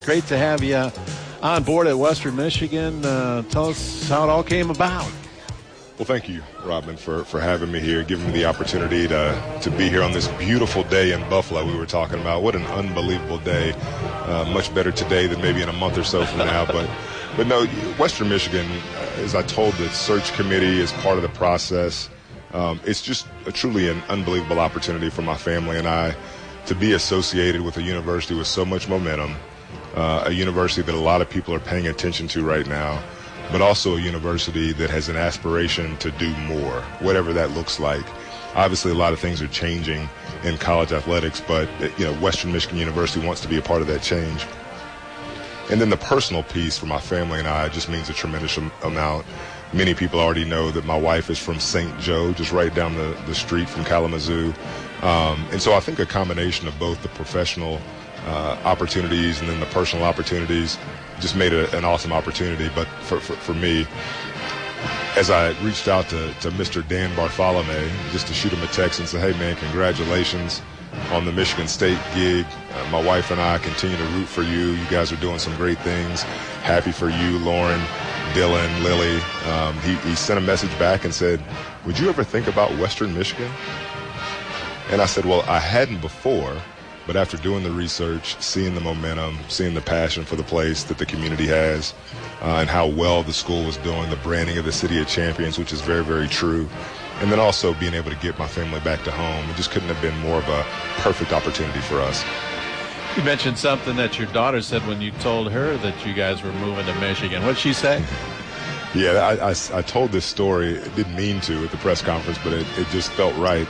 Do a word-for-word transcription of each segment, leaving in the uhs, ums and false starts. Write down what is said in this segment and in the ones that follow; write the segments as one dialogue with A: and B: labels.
A: Great to have you on board at Western Michigan. Uh, tell us how it all came about.
B: Well, thank you, Robin, for, for having me here, giving me the opportunity to, to be here on this beautiful day in Buffalo we were talking about. What an unbelievable day. Uh, much better today than maybe in a month or so from now. But, but no, Western Michigan, as I told the search committee as part of the process, um, it's just a, truly an unbelievable opportunity for my family and I to be associated with a university with so much momentum. Uh, a university that a lot of people are paying attention to right now, but also a university that has an aspiration to do more, whatever that looks like. Obviously, a lot of things are changing in college athletics, but you know, Western Michigan University wants to be a part of that change. And then the personal piece for my family and I just means a tremendous amount. Many people already know that my wife is from Saint Joe, just right down the, the street from Kalamazoo. Um, and so I think a combination of both the professional Uh, opportunities and then the personal opportunities just made it an awesome opportunity. But for, for, for me, as I reached out to, to Mister Dan Bartholomew just to shoot him a text and say, hey, man, congratulations on the Michigan State gig. Uh, my wife and I continue to root for you. You guys are doing some great things. Happy for you, Lauren, Dylan, Lily. Um, he, he sent a message back and said, would you ever think about Western Michigan? And I said, well, I hadn't before. But after doing the research, seeing the momentum, seeing the passion for the place that the community has, uh, and how well the school was doing, the branding of the City of Champions, which is very, very true, and then also being able to get my family back to home, it just couldn't have been more of a perfect opportunity for us.
A: You mentioned something that your daughter said when you told her that you guys were moving to Michigan. What did she say?
B: Yeah, I, I, I told this story. I didn't mean to at the press conference, but it, it just felt right.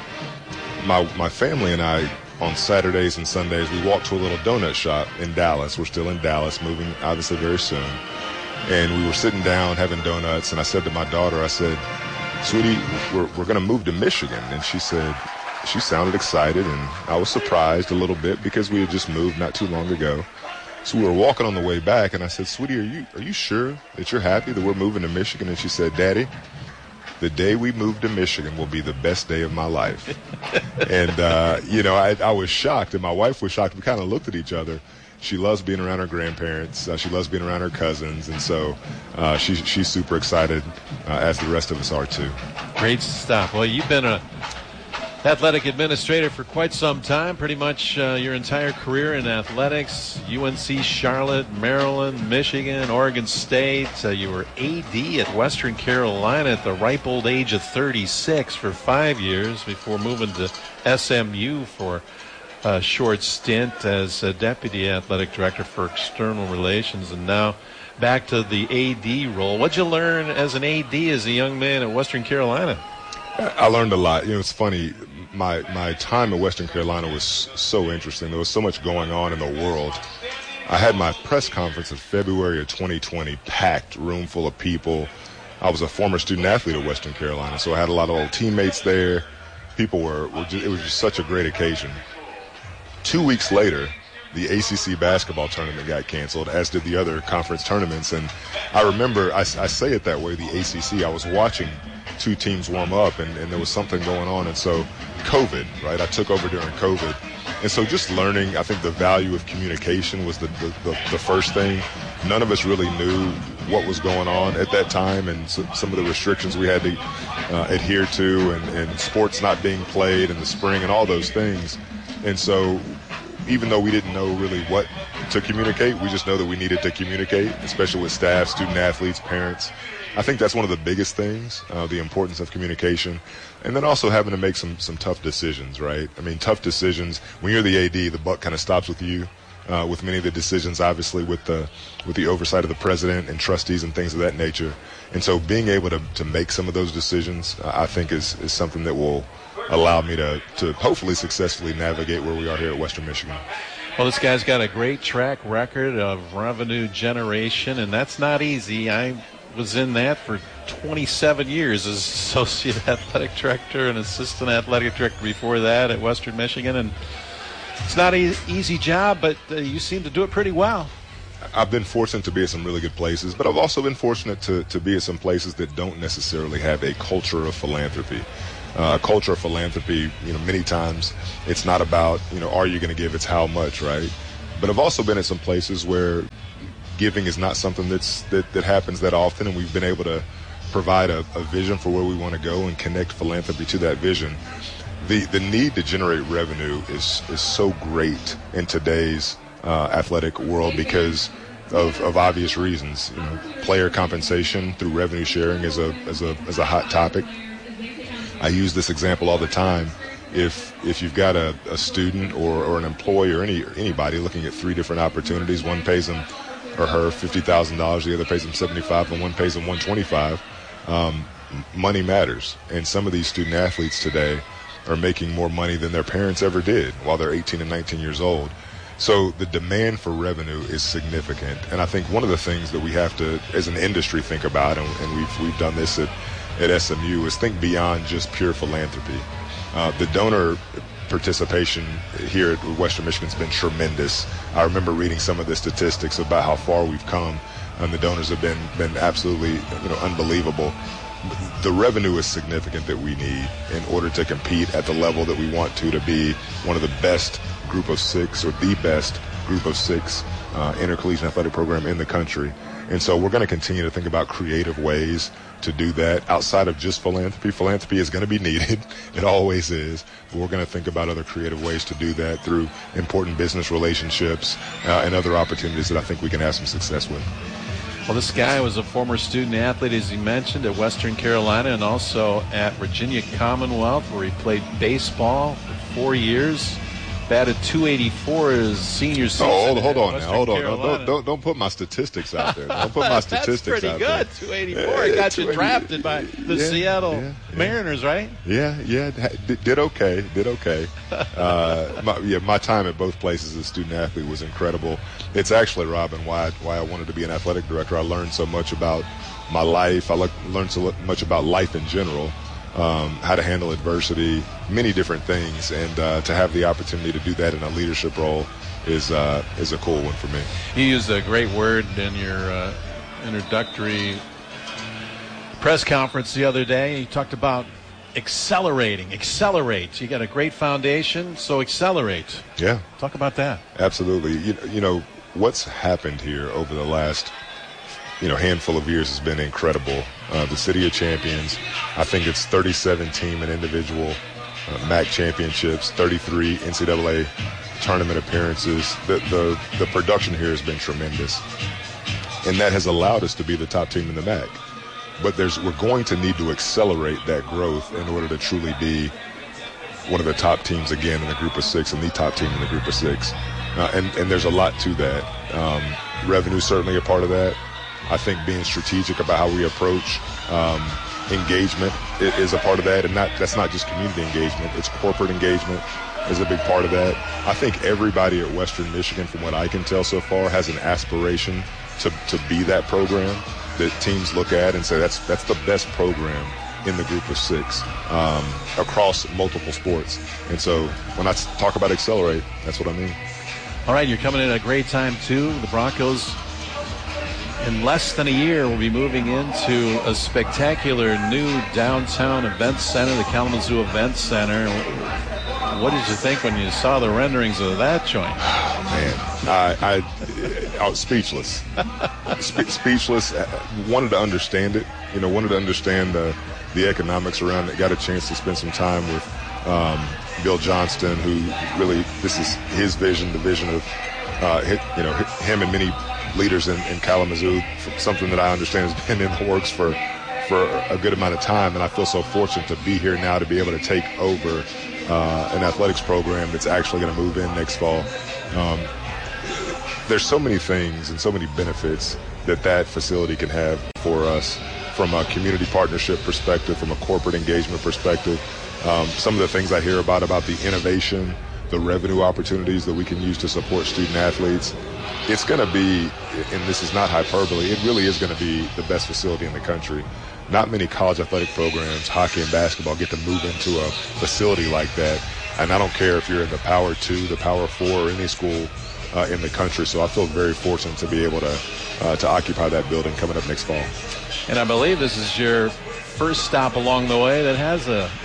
B: My, my family and I, on Saturdays and Sundays, we walk to a little donut shop in Dallas. We're still in Dallas, moving obviously very soon. And we were sitting down having donuts, and I said to my daughter, I said, sweetie, we're, we're going to move to Michigan. And she said, she sounded excited, and I was surprised a little bit because we had just moved not too long ago. So we were walking on the way back, and I said, sweetie, are you, are you sure that you're happy that we're moving to Michigan? And she said, Daddy, the day we move to Michigan will be the best day of my life. And, uh, you know, I, I was shocked, and my wife was shocked. We kind of looked at each other. She loves being around her grandparents. Uh, she loves being around her cousins. And so uh, she, she's super excited, uh, as the rest of us are, too.
A: Great stuff. Well, you've been a athletic administrator for quite some time, pretty much uh, your entire career in athletics. U N C Charlotte, Maryland, Michigan, Oregon State. Uh, you were A D at Western Carolina at the ripe old age of thirty-six for five years before moving to S M U for a short stint as a deputy athletic director for external relations, and now back to the A D role. What'd you learn as an A D as a young man at Western Carolina?
B: I learned a lot. You know, it's funny. My my time at Western Carolina was so interesting. There was so much going on in the world. I had my press conference in February of twenty twenty, packed room full of people. I was a former student athlete at Western Carolina, so I had a lot of old teammates there. People were, were just, it was just such a great occasion. Two weeks later, the A C C basketball tournament got canceled, as did the other conference tournaments. And I remember, I, I say it that way, the A C C, I was watching two teams warm up, and, and there was something going on. And so COVID, right, I took over during COVID. And so just learning, I think the value of communication was the, the, the, the first thing. None of us really knew what was going on at that time, and so, some of the restrictions we had to uh, adhere to, and, and sports not being played in the spring and all those things. And so even though we didn't know really what to communicate, we just know that we needed to communicate, especially with staff, student athletes, parents. I think that's one of the biggest things, uh, the importance of communication. And then also having to make some, some tough decisions, right? I mean, tough decisions. When you're the A D, the buck kind of stops with you, uh, with many of the decisions, obviously, with the with the oversight of the president and trustees and things of that nature. And so being able to, to make some of those decisions, uh, I think, is, is something that will allow me to, to hopefully successfully navigate where we are here at Western Michigan.
A: Well, this guy's got a great track record of revenue generation, and that's not easy. I was in that for twenty-seven years as associate athletic director and assistant athletic director before that at Western Michigan, and it's not an easy job, but uh, you seem to do it pretty well.
B: I've been fortunate to be at some really good places, but I've also been fortunate to, to be at some places that don't necessarily have a culture of philanthropy. Uh, a culture of philanthropy, you know, many times it's not about, you know, are you going to give, it's how much, right? but I've also been at some places where giving is not something that's that, that happens that often, and we've been able to provide a, a vision for where we want to go and connect philanthropy to that vision. The the need to generate revenue is is so great in today's uh, athletic world because of, of obvious reasons. You know, player compensation through revenue sharing is a is a is a hot topic. I use this example all the time. If if you've got a, a student or, or an employee or any or anybody looking at three different opportunities, one pays them or her fifty thousand dollars, the other pays them seventy-five, and one pays them one twenty-five. Um, money matters, and some of these student athletes today are making more money than their parents ever did while they're eighteen and nineteen years old. So the demand for revenue is significant, and I think one of the things that we have to, as an industry, think about, and, and we've we've done this at, at S M U, is think beyond just pure philanthropy. Uh, the donor participation here at Western Michigan has been tremendous. I remember reading some of the statistics about how far we've come, and the donors have been been absolutely, you know, unbelievable. The revenue is significant that we need in order to compete at the level that we want to, to be one of the best group of six or the best group of six uh, intercollegiate athletic program in the country. And so we're going to continue to think about creative ways to do that outside of just philanthropy. Philanthropy is going to be needed. It always is. But we're going to think about other creative ways to do that through important business relationships uh, and other opportunities that I think we can have some success with.
A: Well, this guy was a former student athlete, as he mentioned, at Western Carolina and also at Virginia Commonwealth, where he played baseball for four years. Batted two eighty-four his senior season.
B: Oh, hold, hold on
A: Western
B: now. Hold on.
A: Carolina.
B: Don't, don't, don't put my statistics out there. Don't put my statistics out there.
A: That's pretty good. two eighty-four. He got you drafted by the
B: yeah,
A: Seattle
B: yeah, yeah.
A: Mariners, right?
B: Yeah, yeah. Did, did okay. Did okay. Uh, my, yeah, my time at both places as a student athlete was incredible. It's actually, Robin, why why I wanted to be an athletic director. I learned so much about my life. I learned so much about life in general. Um, how to handle adversity, many different things, and uh, to have the opportunity to do that in a leadership role is uh, is a cool one for me.
A: You used a great word in your uh, introductory press conference the other day. You talked about accelerating, accelerate. You got a great foundation, so accelerate.
B: Yeah.
A: Talk about that.
B: Absolutely. You, you know, what's happened here over the last you know, handful of years has been incredible. Uh, the City of Champions, I think it's thirty-seven team and individual uh, M A C championships, thirty-three N C double A tournament appearances. The, the the production here has been tremendous, and that has allowed us to be the top team in the M A C. But there's we're going to need to accelerate that growth in order to truly be one of the top teams again in the group of six and the top team in the group of six. Uh, and, and there's a lot to that. Um, revenue certainly a part of that. I think being strategic about how we approach um, engagement is a part of that, and not, that's not just community engagement, it's corporate engagement is a big part of that. I think everybody at Western Michigan, from what I can tell so far, has an aspiration to, to be that program that teams look at and say that's that's the best program in the group of six um, across multiple sports. And so when I talk about accelerate, that's what I mean.
A: All right, you're coming in at a great time, too. The Broncos, in less than a year, will be moving into a spectacular new downtown event center, the Kalamazoo Event Center. What did you think when you saw the renderings of that joint?
B: Oh, man, I, I, I was speechless. Spe- speechless. Wanted to understand it. You know, wanted to understand the the economics around it. Got a chance to spend some time with um, Bill Johnston, who really, this is his vision, the vision of, uh, you know, him and many leaders in, in Kalamazoo, something that I understand has been in the works for for a good amount of time, and I feel so fortunate to be here now to be able to take over uh, an athletics program that's actually going to move in next fall. Um, there's so many things and so many benefits that that facility can have for us from a community partnership perspective, from a corporate engagement perspective. Um, some of the things I hear about, about the innovation, the revenue opportunities that we can use to support student athletes. It's going to be, and this is not hyperbole, it really is going to be the best facility in the country. Not many college athletic programs, hockey and basketball, get to move into a facility like that. And I don't care if you're in the Power Two, the Power Four, or any school uh, in the country. So I feel very fortunate to be able to uh, to occupy that building coming up next fall.
A: And I believe this is your first stop along the way that has a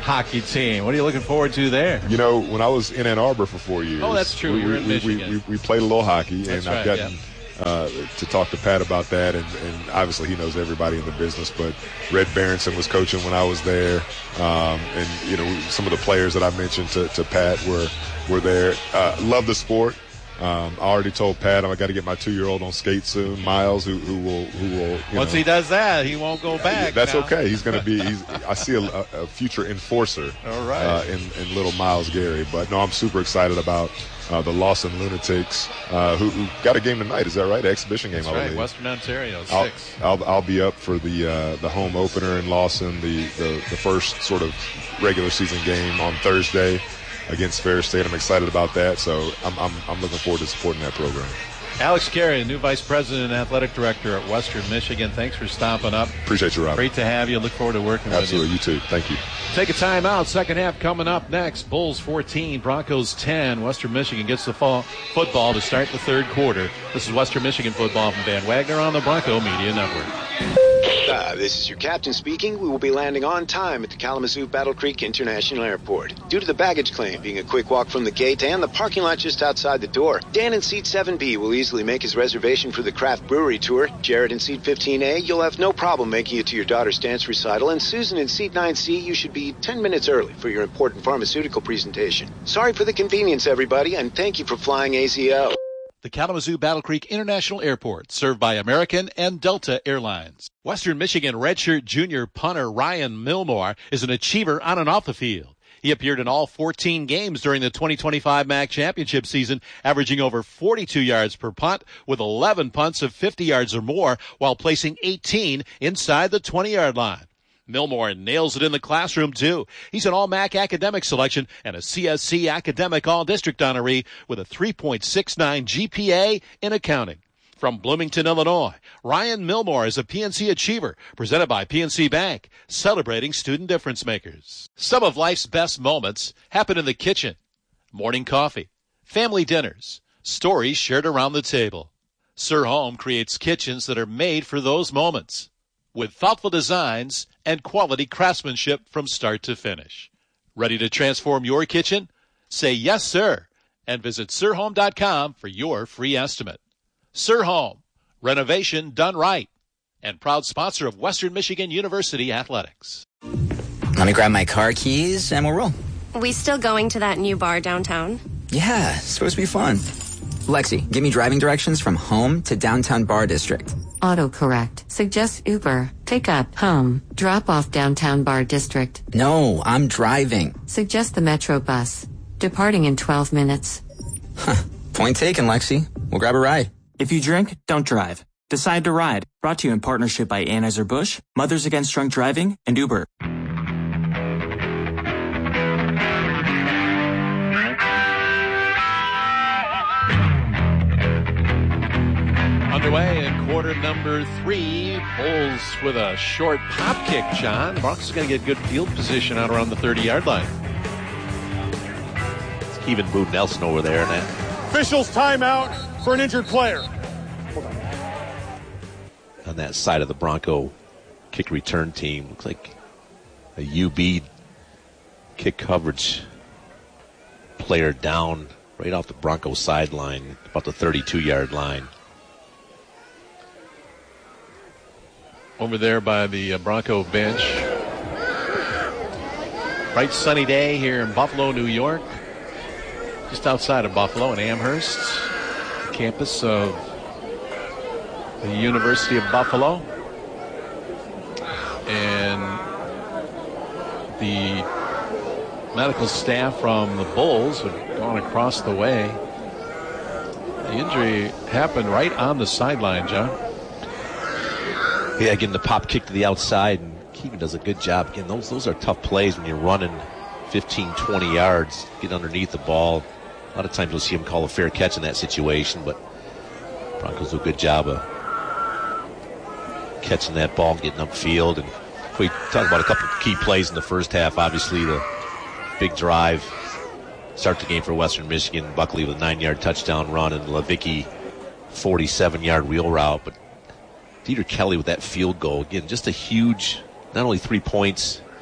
A: hockey team. What are you looking forward to there?
B: You know, when I was in Ann Arbor for four years.
A: Oh, that's true.
B: We,
A: You're in
B: we,
A: Michigan.
B: We, we, we played a little hockey,
A: that's
B: and
A: right,
B: I've gotten
A: yeah.
B: Uh, to talk to Pat about that, and, and obviously he knows everybody in the business, but Red Berenson was coaching when I was there, um, and you know, some of the players that I mentioned to, to Pat were were there. Uh, love the sport. Um, I already told Pat I got to get my two-year-old on skates soon, Miles, who who will who will. You
A: Once
B: know,
A: he does that, he won't go back.
B: That's
A: now.
B: okay. He's going to be. He's, I see a, a future enforcer.
A: All right.
B: Uh, in, in little Miles Gary, but no, I'm super excited about uh, the Lawson Lunatics, uh, who, who got a game tonight. Is that right? An exhibition game.
A: That's
B: I
A: right.
B: believe.
A: Western Ontario
B: I'll,
A: six.
B: I'll I'll be up for the uh, the home opener in Lawson, the, the the first sort of regular season game on Thursday against Fair State. I'm excited about that, so I'm I'm, I'm looking forward to supporting that program.
A: Alex Carey, new Vice President and Athletic Director at Western Michigan. Thanks for stopping up.
B: Appreciate you, Rob.
A: Great to have you. Look forward to working
B: Absolutely.
A: with you.
B: Absolutely. You too. Thank you.
A: Take a time out. Second half coming up next. Bulls fourteen, Broncos ten. Western Michigan gets the fall football to start the third quarter. This is Western Michigan football from Van Wagner on the Bronco Media Network.
C: Uh, this is your captain speaking. We will be landing on time at the Kalamazoo Battle Creek International Airport. Due to the baggage claim being a quick walk from the gate and the parking lot just outside the door, Dan in seat seven B will easily make his reservation for the craft brewery tour. Jared in seat fifteen A, you'll have no problem making it to your daughter's dance recital. And Susan in seat nine C, you should be ten minutes early for your important pharmaceutical presentation. Sorry for the convenience, everybody, and thank you for flying A Z O.
A: The Kalamazoo Battle Creek International Airport, served by American and Delta Airlines. Western Michigan redshirt junior punter Ryan Milmore is an achiever on and off the field. He appeared in all fourteen games during the twenty twenty-five M A C championship season, averaging over forty-two yards per punt with eleven punts of fifty yards or more while placing eighteen inside the twenty-yard line. Milmore nails it in the classroom, too. He's an All-M A C academic selection and a C S C academic all-district honoree with a three point six nine G P A in accounting. From Bloomington, Illinois, Ryan Milmore is a P N C achiever, presented by P N C Bank, celebrating student difference makers. Some of life's best moments happen in the kitchen. Morning coffee, family dinners, stories shared around the table. Sir Home creates kitchens that are made for those moments, with thoughtful designs and quality craftsmanship from start to finish. Ready to transform your kitchen? Say yes, sir, and visit sir home dot com for your free estimate. Sir Home, renovation done right, and proud sponsor of Western Michigan University Athletics.
D: Let me grab my car keys and we'll roll.
E: We still going to that new bar downtown?
D: Yeah, it's supposed to be fun. Lexi, give me driving directions from home to downtown Bar District.
F: Autocorrect. Suggest Uber. Pick up. Home. Drop off downtown Bar District.
D: No, I'm driving.
F: Suggest the Metro bus. Departing in twelve minutes.
D: Huh. Point taken, Lexi. We'll grab a ride.
G: If you drink, don't drive. Decide to ride. Brought to you in partnership by Anheuser-Busch, Mothers Against Drunk Driving, and Uber.
A: Underway in quarter number three. Bulls with a short pop kick, John. Broncos are going to get good field position out around the thirty-yard line.
H: It's Kevin Boone Nelson over there. And that.
I: Officials timeout for an injured player.
H: On that side of the Bronco kick return team, looks like a U B kick coverage player down right off the Bronco sideline, about the thirty-two-yard line.
A: Over there by the uh, Bronco bench. Bright sunny day here in Buffalo, New York. Just outside of Buffalo in Amherst, campus of the University of Buffalo. And the medical staff from the Bulls have gone across the way. The injury happened right on the sideline, John.
H: Yeah, again, the pop kick to the outside, and Keegan does a good job. Again, those those are tough plays when you're running fifteen, twenty yards, get underneath the ball. A lot of times you'll see him call a fair catch in that situation, but Broncos do a good job of catching that ball, getting upfield. And we talk about a couple of key plays in the first half. Obviously, the big drive, start the game for Western Michigan. Buckley with a nine-yard touchdown run, and Levicki forty-seven-yard wheel route, but Dieter Kelly with that field goal. Again, just a huge, not only three points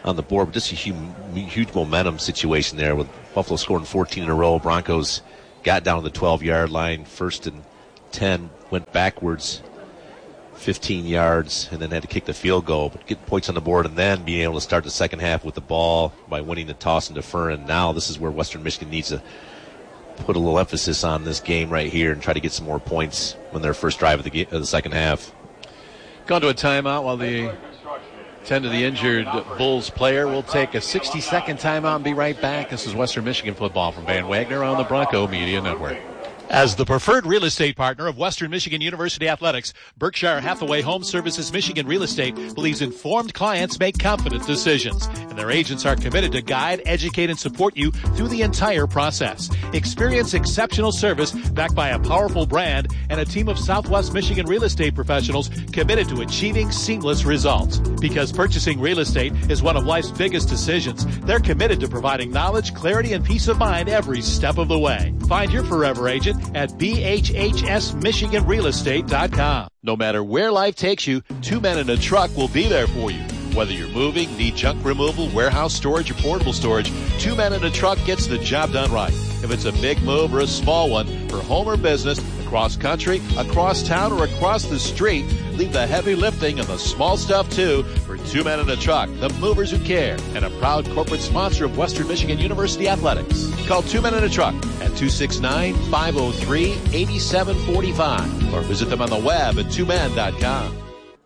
H: on the board, but just a huge, huge momentum situation there with Buffalo scoring fourteen in a row. Broncos got down to the twelve-yard line, first and ten, went backwards fifteen yards, and then had to kick the field goal. But getting points on the board and then being able to start the second half with the ball by winning the toss and defer. And now this is where Western Michigan needs to put a little emphasis on this game right here and try to get some more points when their first drive of the, game, of the second half.
A: Gone to a timeout while they tend to the injured Bulls player. We'll take a sixty-second timeout and be right back. This is Western Michigan football from Van Wagner on the Bronco Media Network. As the preferred real estate partner of Western Michigan University Athletics, Berkshire Hathaway Home Services Michigan Real Estate believes informed clients make confident decisions, and their agents are committed to guide, educate, and support you through the entire process. Experience exceptional service backed by a powerful brand and a team of Southwest Michigan real estate professionals committed to achieving seamless results. Because purchasing real estate is one of life's biggest decisions, they're committed to providing knowledge, clarity, and peace of mind every step of the way. Find your forever agent at B H H S Michigan Real Estate dot com. No matter where life takes you, Two Men in a Truck will be there for you. Whether you're moving, need junk removal, warehouse storage, or portable storage, Two Men in a Truck gets the job done right. If it's a big move or a small one, for home or business, across country, across town, or across the street, leave the heavy lifting and the small stuff too for Two Men in a Truck, the movers who care, and a proud corporate sponsor of Western Michigan University Athletics. Call Two Men in a Truck at two six nine, five oh three, eight seven four five or visit them on the web at two men dot com.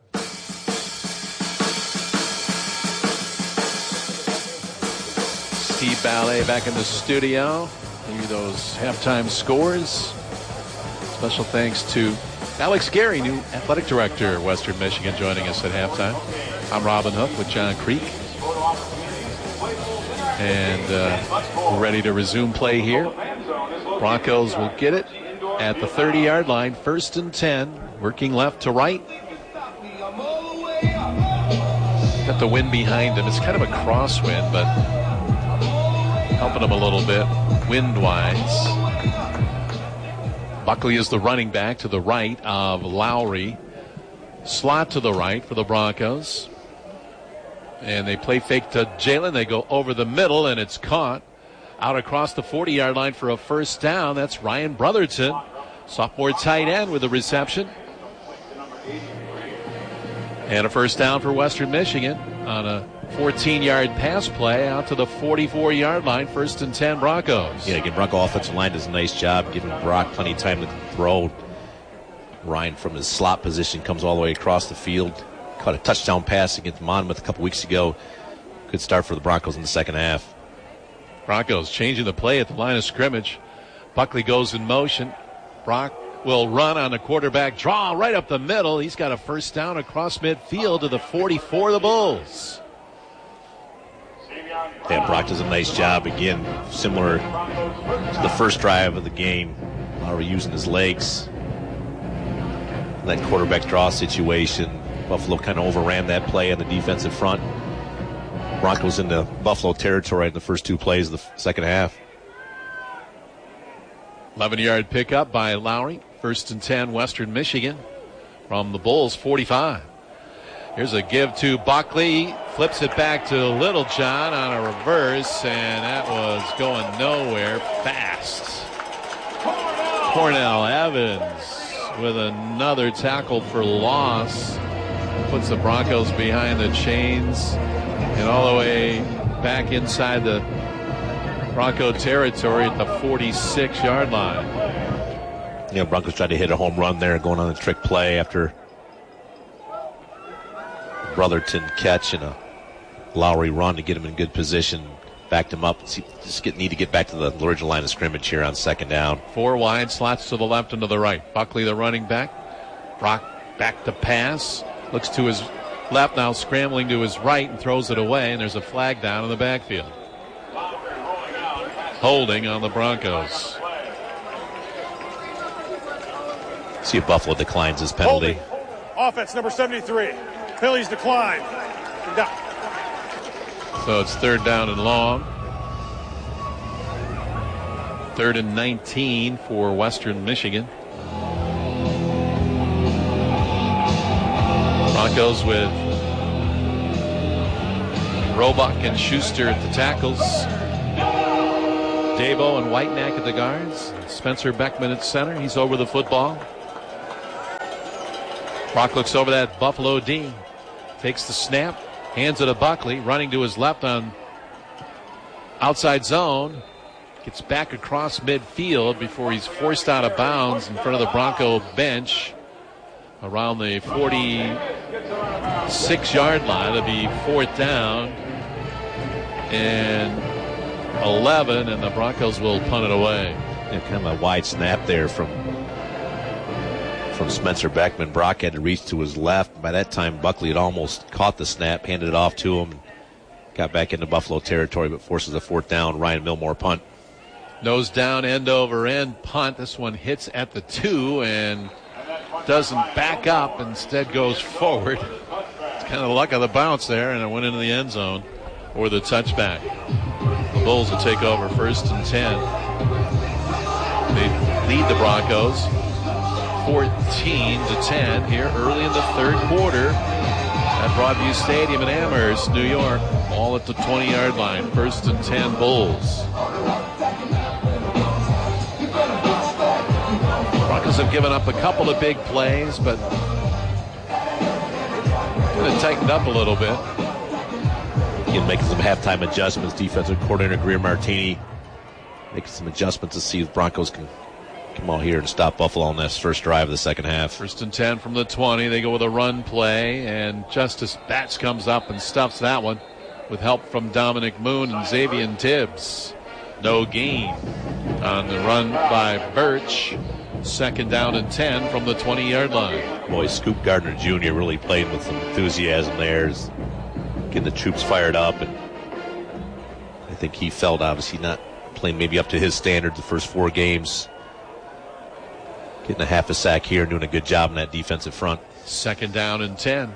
A: Steve Ballet back in the studio. Maybe those halftime scores. Special thanks to Alex Gary, new athletic director of Western Michigan, joining us at halftime. I'm Robin Hook with John Creek. And uh, we're ready to resume play here. Broncos will get it at the thirty-yard line, first and ten, working left to right. Got the wind behind him. It's kind of a crosswind, but helping him a little bit wind-wise. Buckley is the running back to the right of Lowry. Slot to the right for the Broncos. And they play fake to Jalen. They go over the middle, and it's caught. Out across the forty-yard line for a first down. That's Ryan Brotherton, sophomore tight end, with the reception. And a first down for Western Michigan on a fourteen-yard pass play out to the forty-four-yard line, first and ten Broncos.
H: Yeah, again, Bronco offensive line does a nice job giving Brock plenty of time to throw. Ryan from his slot position comes all the way across the field. Caught a touchdown pass against Monmouth a couple weeks ago. Good start for the Broncos in the second half.
A: Broncos changing the play at the line of scrimmage. Buckley goes in motion. Brock will run on the quarterback draw right up the middle. He's got a first down across midfield to the forty-four of the Bulls.
H: Yeah, Brock does a nice job again, similar to the first drive of the game. Lowry using his legs. That quarterback draw situation. Buffalo kind of overran that play on the defensive front. Broncos into Buffalo territory in the first two plays of the second half.
A: eleven-yard pickup by Lowry. First and ten, Western Michigan from the Bulls, forty-five. Here's a give to Buckley. Flips it back to Littlejohn on a reverse, and that was going nowhere fast. Cornell Evans with another tackle for loss. Puts the Broncos behind the chains and all the way back inside the Bronco territory at the forty-six-yard line.
H: Yeah, Broncos tried to hit a home run there, going on a trick play after Brotherton catch and a Lowry run to get him in good position. Backed him up. Just get, need to get back to the original line of scrimmage here on second down.
A: Four wide, slots to the left and to the right. Buckley, the running back. Brock back to pass. Looks to his left now, scrambling to his right, and throws it away, and there's a flag down in the backfield. Holding on the Broncos.
H: See if Buffalo declines his penalty.
I: Holding. Offense number seventy-three. Penalties decline. Down.
A: So it's third down and long. Third and nineteen for Western Michigan. Broncos with Roebuck and Schuster at the tackles. Dabo and Whitenack at the guards. Spencer Beckman at center. He's over the football. Brock looks over that Buffalo D. Takes the snap. Hands it to Buckley. Running to his left on outside zone. Gets back across midfield before he's forced out of bounds in front of the Bronco bench. Around the forty-six-yard line. It'll be fourth down and eleven, and the Broncos will punt it away.
H: Yeah, kind of a wide snap there from from Spencer Beckman. Brock had to reach to his left. By that time, Buckley had almost caught the snap, handed it off to him, got back into Buffalo territory, but forces a fourth down. Ryan Milmore punt.
A: Nose down, end over end punt. This one hits at the two and doesn't back up, instead goes forward. It's kind of the luck of the bounce there, and it went into the end zone or the touchback. The Bulls will take over first and ten. They lead the Broncos fourteen to ten here early in the third quarter at Broadview Stadium in Amherst, New York. All at the twenty-yard line. First and ten Bulls. Broncos have given up a couple of big plays, but kind of tightened up a little bit.
H: Again, making some halftime adjustments. Defensive coordinator Greer Martini making some adjustments to see if Broncos can come out here and stop Buffalo on this first drive of the second half.
A: First and ten from the twenty. They go with a run play, and Justice Batch comes up and stuffs that one with help from Dominic Moon and Xavier Tibbs. No gain on the run by Birch. Second down and ten from the twenty-yard line.
H: Boy, Scoop Gardner Junior really playing with some enthusiasm there. Is getting the troops fired up, and I think he felt obviously not playing maybe up to his standards the first four games. Getting a half a sack here and doing a good job in that defensive front.
A: Second down and ten.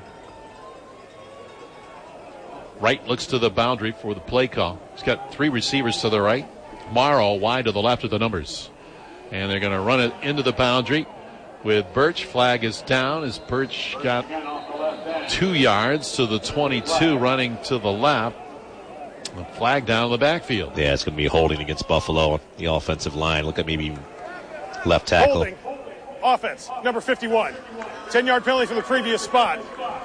A: Wright looks to the boundary for the play call. He's got three receivers to the right. Morrow wide to the left of the numbers. And they're going to run it into the boundary with Birch. Flag is down as Birch got two yards to the twenty-two, running to the left. The flag down in the backfield.
H: Yeah, it's going to be holding against Buffalo on the offensive line. Look at maybe left tackle.
I: Holding. Offense, number fifty-one. ten-yard penalty from the previous spot.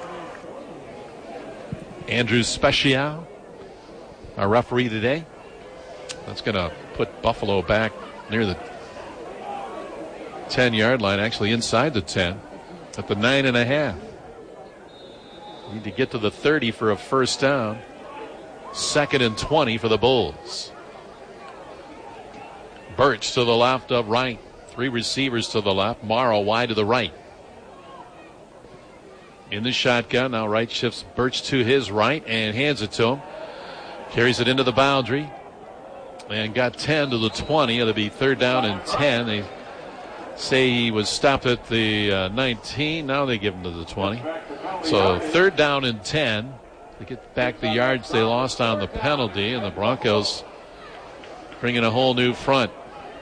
A: Andrew Special, our referee today. That's going to put Buffalo back near the ten-yard line, actually inside the ten, at the nine and a half. Need to get to the thirty for a first down. Second and twenty for the Bulls. Birch to the left of Wright. Three receivers to the left. Morrow wide to the right. In the shotgun. Now Wright shifts Birch to his right and hands it to him. Carries it into the boundary. And got ten to the twenty. It'll be third down and ten. They say he was stopped at the uh, nineteen. Now they give him to the twenty. So third down and ten. They get back the yards they lost on the penalty. And the Broncos bringing a whole new front.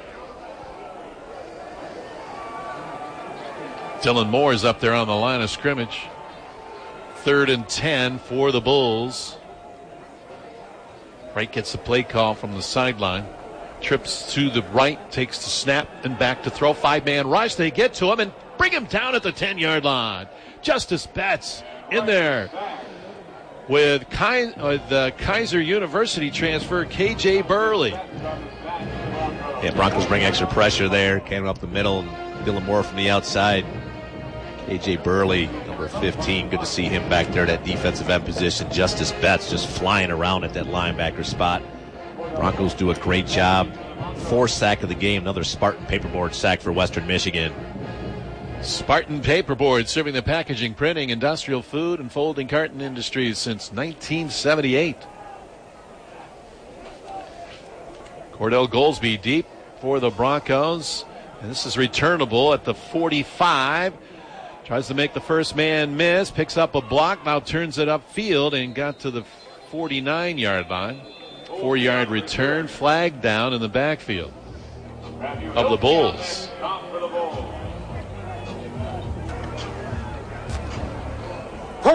A: Dylan Moore is up there on the line of scrimmage. Third and ten for the Bulls. Wright gets the play call from the sideline. Trips to the right, takes the snap, and back to throw. Five-man rush. They get to him and bring him down at the ten-yard line. Justice Betts in there with Ki- uh, the Kaiser University transfer, K J Burley.
H: Yeah, Broncos bring extra pressure there. Came up the middle, and Dylan Moore from the outside. K J Burley, number fifteen. Good to see him back there at that defensive end position. Justice Betts just flying around at that linebacker spot. Broncos do a great job. Fourth sack of the game. Another Spartan paperboard sack for Western Michigan.
A: Spartan Paperboard, serving the packaging, printing, industrial food, and folding carton industries since nineteen seventy-eight. Cordell Goldsby deep for the Broncos. And this is returnable at the forty-five. Tries to make the first man miss. Picks up a block. Now turns it upfield and got to the forty-nine-yard line. Four-yard return. Flag down in the backfield of the Bulls.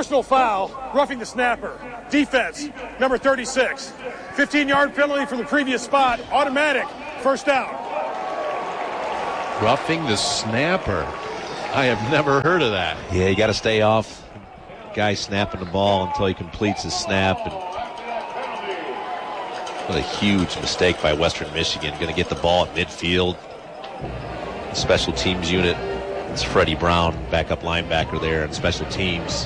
I: Personal foul, roughing the snapper. Defense, number thirty-six. fifteen-yard penalty from the previous spot. Automatic, first down.
A: Roughing the snapper. I have never heard of that.
H: Yeah, you got to stay off guy snapping the ball until he completes his snap. And what a huge mistake by Western Michigan. Going to get the ball at midfield. The special teams unit. It's Freddie Brown, backup linebacker there, and special teams.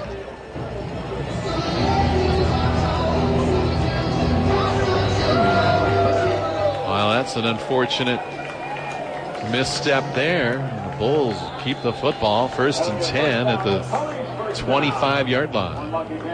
A: Well, that's an unfortunate misstep there. The Bulls keep the football first and ten at the twenty-five-yard line.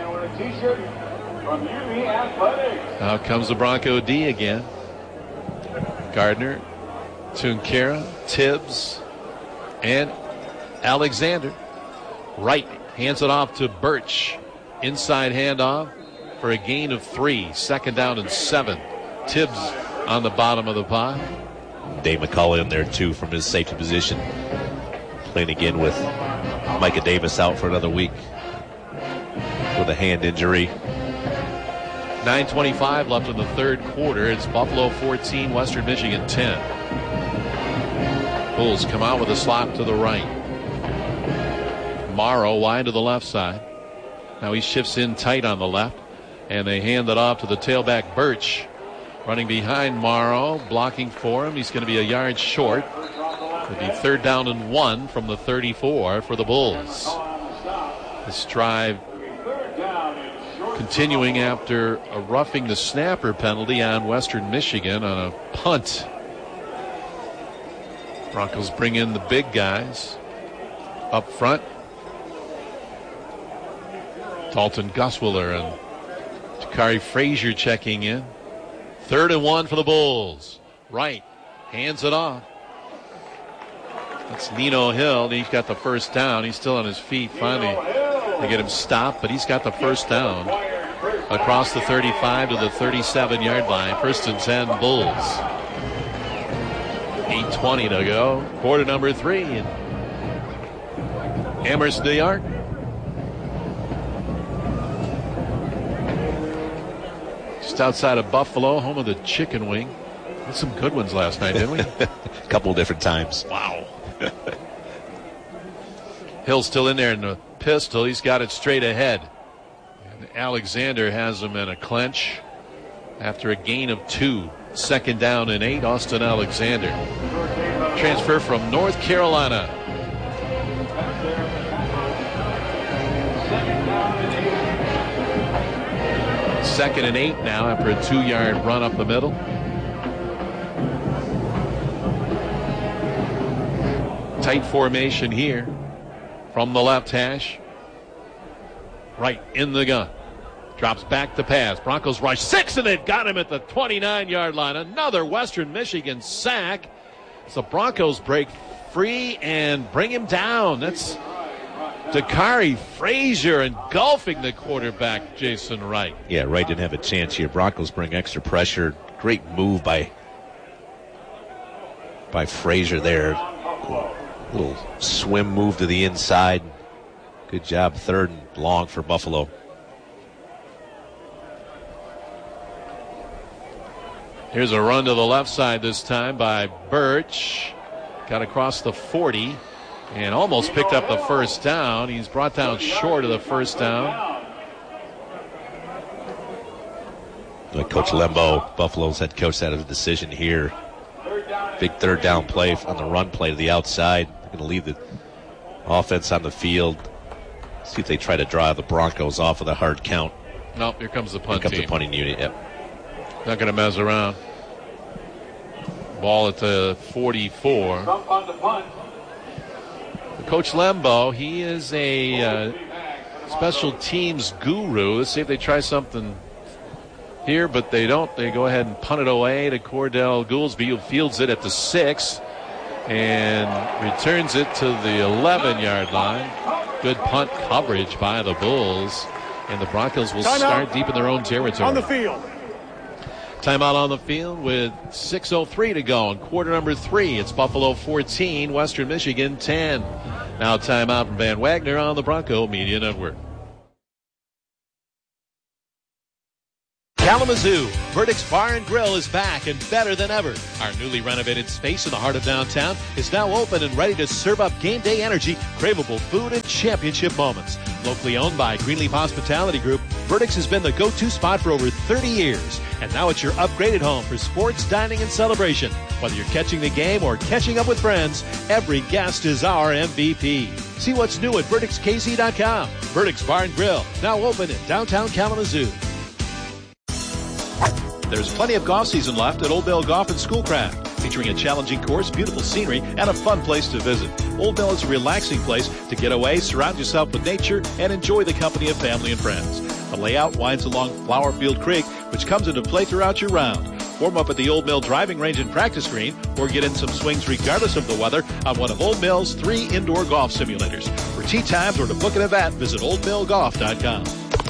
A: Now comes the Bronco D again. Gardner, Tunkera, Tibbs, and Alexander. Wright hands it off to Birch. Inside handoff for a gain of three. Second down and seven. Tibbs on the bottom of the pile.
H: Dave McCullough in there too from his safety position. Playing again with Micah Davis out for another week with a hand injury.
A: nine twenty-five left in the third quarter. It's Buffalo fourteen, Western Michigan ten. Bulls come out with a slot to the right. Morrow wide to the left side. Now he shifts in tight on the left, and they hand it off to the tailback Birch. Running behind Morrow, blocking for him. He's going to be a yard short. It'll be third down and one from the thirty-four for the Bulls. This drive continuing after a roughing the snapper penalty on Western Michigan on a punt. Broncos bring in the big guys up front. Dalton Guswiller and Takari Frazier checking in. Third and one for the Bulls. Wright hands it off. That's Nino Hill. He's got the first down. He's still on his feet. Finally, they get him stopped, but he's got the first down across the thirty-five to the thirty-seven-yard line. First and ten, Bulls. eight twenty to go. Quarter number three. Amherst, New York. Just outside of Buffalo, home of the chicken wing. Had some good ones last night, didn't we?
H: A couple different times.
A: Wow. Hill's still in there in the pistol. He's got it straight ahead. And Alexander has him in a clench after a gain of two. Second down and eight, Austin Alexander. Transfer from North Carolina. Second and eight now after a two-yard run up the middle. Tight formation here from the left hash. Right in the gun. Drops back to pass. Broncos rush six, and they've got him at the twenty-nine-yard line. Another Western Michigan sack. So Broncos break free and bring him down. That's Takari Frazier engulfing the quarterback, Jason Wright.
H: Yeah, Wright didn't have a chance here. Broncos bring extra pressure. Great move by by Frazier there. Little swim move to the inside. Good job, third and long for Buffalo.
A: Here's a run to the left side this time by Birch. Got across the forty and almost picked up the first down. He's brought down short of the first down.
H: Like Coach Lembo, Buffalo's head coach, had a decision here. Big third down play on the run play to the outside. They're going to leave the offense on the field. See if they try to draw the Broncos off of the hard count.
A: Nope, here comes the punt
H: Here comes
A: team.
H: the punting unit, yep.
A: Not going to mess around. Ball at the forty-four. Coach Lembo, he is a uh, special teams guru. Let's see if they try something here, but they don't. They go ahead and punt it away to Cordell Goolsby, who fields it at the six and returns it to the eleven-yard line. Good punt coverage by the Bulls, and the Broncos will
I: Time
A: start
I: out.
A: deep in their own territory.
I: On the field.
A: Timeout on the field with six oh three to go in quarter number three. It's Buffalo fourteen, Western Michigan ten. Now timeout from Van Wagner on the Bronco Media Network. Kalamazoo, Verdict's Bar and Grill is back and better than ever. Our newly renovated space in the heart of downtown is now open and ready to serve up game day energy, craveable food, and championship moments. Locally owned by Greenleaf Hospitality Group, Verdict's has been the go-to spot for over thirty years. And now it's your upgraded home for sports, dining, and celebration. Whether you're catching the game or catching up with friends, every guest is our M V P. See what's new at verdicts k z dot com. Verdict's Bar and Grill, now open in downtown Kalamazoo. There's plenty of golf season left at Old Mill Golf and Schoolcraft, featuring a challenging course, beautiful scenery, and a fun place to visit. Old Mill is a relaxing place to get away, surround yourself with nature, and enjoy the company of family and friends. The layout winds along Flowerfield Creek, which comes into play throughout your round. Warm up at the Old Mill driving range and practice green, or get in some swings regardless of the weather on one of Old Mill's three indoor golf simulators. For tee times or to book an event, visit old mill golf dot com.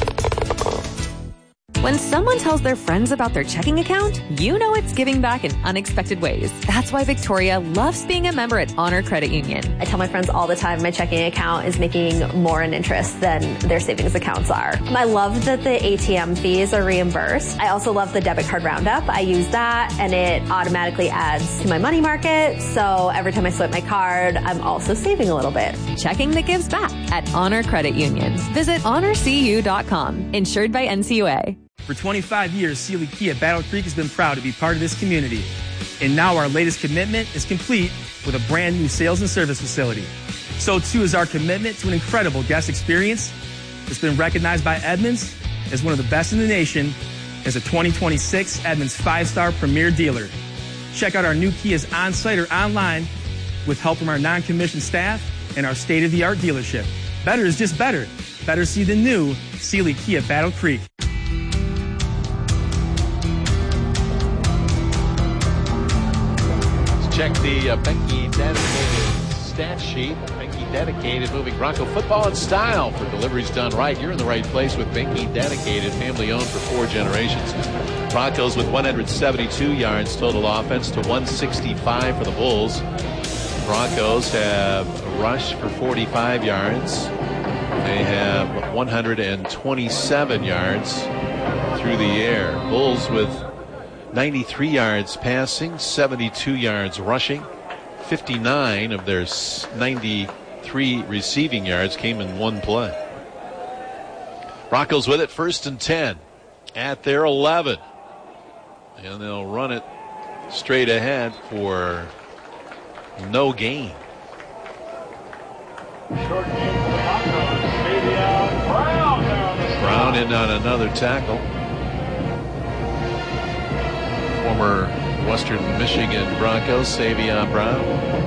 J: When someone tells their friends about their checking account, you know it's giving back in unexpected ways. That's why Victoria loves being a member at Honor Credit Union.
K: I tell my friends all the time my checking account is making more in interest than their savings accounts are. I love that the A T M fees are reimbursed. I also love the debit card roundup. I use that and it automatically adds to my money market. So every time I swipe my card, I'm also saving a little bit.
J: Checking that gives back at Honor Credit Union. Visit honor c u dot com. Insured by N C U A.
L: For twenty-five years, Sealy Kia Battle Creek has been proud to be part of this community. And now our latest commitment is complete with a brand new sales and service facility. So too is our commitment to an incredible guest experience. It's been recognized by Edmunds as one of the best in the nation as a twenty twenty-six Edmunds five-star premier dealer. Check out our new Kias on-site or online with help from our non-commissioned staff and our state-of-the-art dealership. Better is just better. Better see the new Sealy Kia Battle Creek.
A: Check the uh, Benke dedicated stat sheet. Benke dedicated, moving Bronco football in style for deliveries done right. You're in the right place with Benke dedicated, family owned for four generations. Broncos with one hundred seventy-two yards total offense to one sixty-five for the Bulls. Broncos have rushed for forty-five yards. They have one hundred twenty-seven yards through the air. Bulls with ninety-three yards passing, seventy-two yards rushing. fifty-nine of their ninety-three receiving yards came in one play. Broncos with it, first and ten at their eleven. And they'll run it straight ahead for no gain. Brown in on another tackle. Former Western Michigan Broncos, Savion Brown.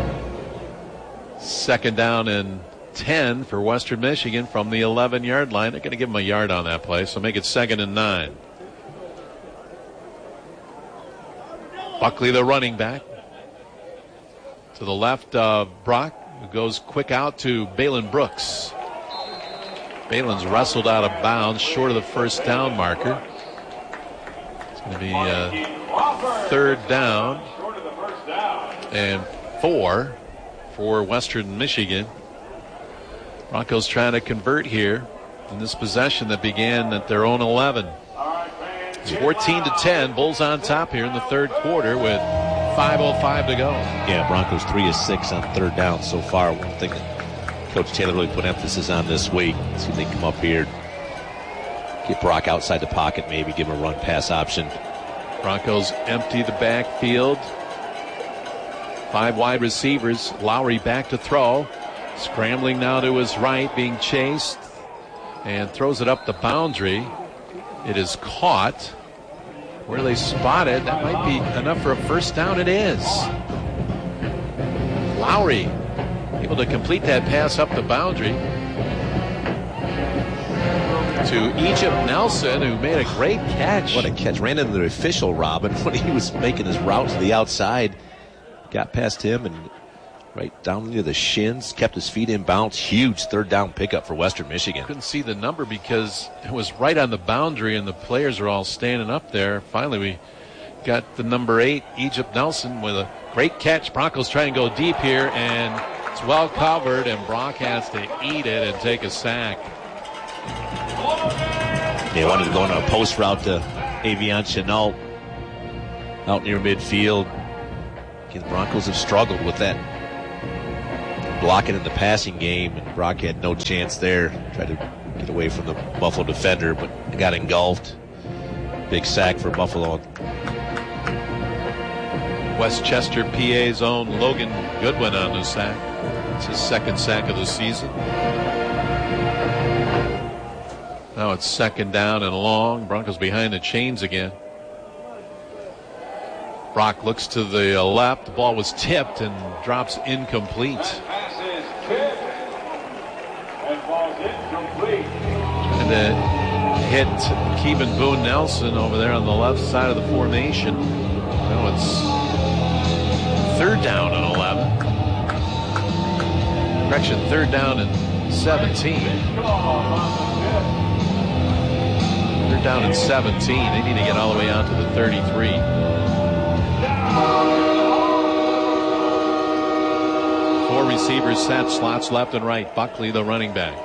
A: Second down and ten for Western Michigan from the eleven-yard line. They're going to give him a yard on that play, so make it second and nine. Buckley, the running back. To the left of Brock, who goes quick out to Balin Brooks. Balin's wrestled out of bounds, short of the first down marker. It's going to be uh, third down and four for Western Michigan. Broncos trying to convert here in this possession that began at their own eleven. It's fourteen to ten. Bulls on top here in the third quarter with five oh five to go.
H: Yeah, Broncos three of six on third down so far. One thing that Coach Taylor really put emphasis on this week. See if they come up here, get Brock outside the pocket, maybe give him a run pass option.
A: Broncos empty the backfield. Five wide receivers. Lowry back to throw. Scrambling now to his right, being chased, and throws it up the boundary. It is caught. Where they spot it, that might be enough for a first down. It is. Lowry able to complete that pass up the boundary to Egypt Nelson, who made a great catch.
H: What a catch. Ran into the official, Robin, when he was making his route to the outside. Got past him and right down near the shins, kept his feet in bounds. Huge third down pickup for Western Michigan.
A: Couldn't see the number because it was right on the boundary and the players are all standing up there. Finally, we got the number eight, Egypt Nelson, with a great catch. Broncos try and go deep here, and it's well covered, and Brock has to eat it and take a sack.
H: They wanted to go on a post route to Avion Chenault out near midfield. Again, the Broncos have struggled with that blocking in the passing game, and Brock had no chance there. Tried to get away from the Buffalo defender, but got engulfed. Big sack for Buffalo.
A: Westchester, P A's own Logan Goodwin on the sack. It's his second sack of the season. Now it's second down and long. Broncos behind the chains again. Brock looks to the left. The ball was tipped and drops incomplete. And then hit Keevan Boone Nelson over there on the left side of the formation. Now it's third down and eleven. Correction, third down and seventeen. Third down and seventeen. They need to get all the way out to the thirty-three. Four receivers set, slots left and right. Buckley, the running back.